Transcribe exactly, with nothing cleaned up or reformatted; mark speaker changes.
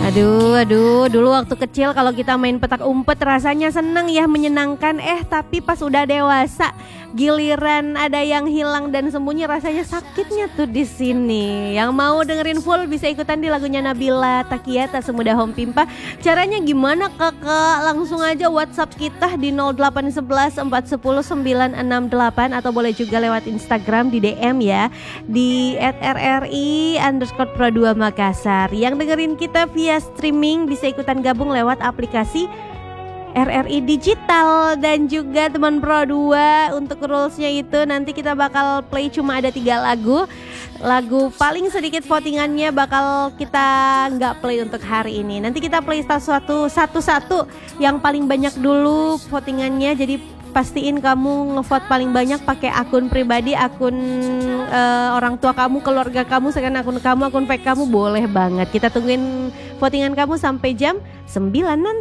Speaker 1: Aduh, aduh, dulu waktu kecil kalau kita main petak umpet rasanya seneng ya, menyenangkan. Eh, tapi pas udah dewasa, giliran ada yang hilang dan sembunyi rasanya sakitnya tuh di sini. Yang mau dengerin full bisa ikutan di lagunya Nabila Takia Tak Semudah Home Pimpa. Caranya gimana kakak? Langsung aja WhatsApp kita di nol delapan satu satu empat satu nol sembilan enam delapan atau boleh juga lewat Instagram di D M ya di et r r i underscore pro dua Makassar. Yang dengerin kita via streaming bisa ikutan gabung lewat aplikasi R R I Digital. Dan juga teman Pro dua, untuk rulesnya itu nanti kita bakal play cuma ada tiga lagu. Lagu paling sedikit votingannya bakal kita nggak play untuk hari ini. Nanti kita play satu satu-satu yang paling banyak dulu votingannya. Jadi pastiin kamu ngevote paling banyak pakai akun pribadi, akun uh, orang tua kamu, keluarga kamu, sekarang akun kamu, akun fake kamu, boleh banget. Kita tungguin votingan kamu sampai jam sembilan nanti.